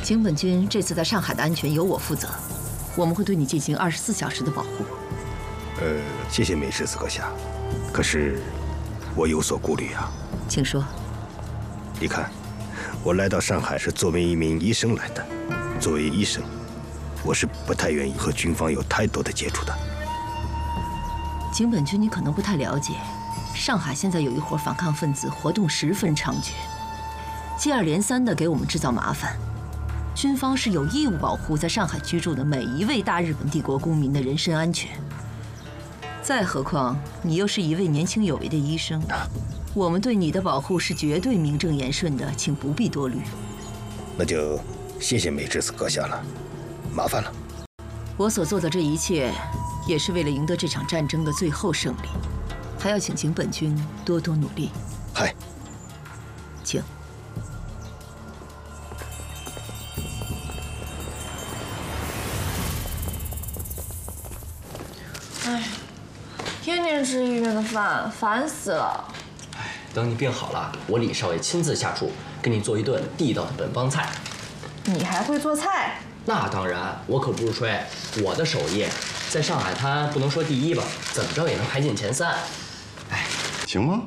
井本君这次在上海的安全由我负责，我们会对你进行24小时的保护。 谢谢美智子阁下，可是我有所顾虑啊。 请说。 你看，我来到上海是作为一名医生来的，作为医生，我是不太愿意和军方有太多的接触的。 井本君，你可能不太了解，上海现在有一伙反抗分子活动十分猖獗，接二连三地给我们制造麻烦。军方是有义务保护在上海居住的每一位大日本帝国公民的人身安全。再何况你又是一位年轻有为的医生，我们对你的保护是绝对名正言顺的，请不必多虑。 那就谢谢美智子阁下了，麻烦了。 我所做的这一切，也是为了赢得这场战争的最后胜利，还要请井本君多多努力。 嗨， 请。 哎，天天吃医院的饭，烦死了。 哎，等你病好了，我李少爷亲自下厨，给你做一顿地道的本帮菜。 你还会做菜？ 那当然，我可不是吹，我的手艺在上海滩不能说第一吧，怎么着也能排进前3。哎， 行吗？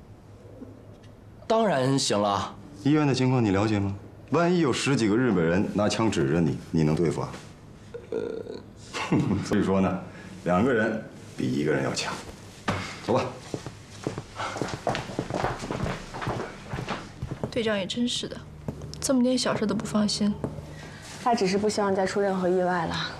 当然行了。 医院的情况你了解吗？万一有10几个日本人拿枪指着你，你能对付啊？所以说呢，2个人比1个人要强。走吧。 队长也真是的，这么点小事都不放心。 他只是不希望再出任何意外了。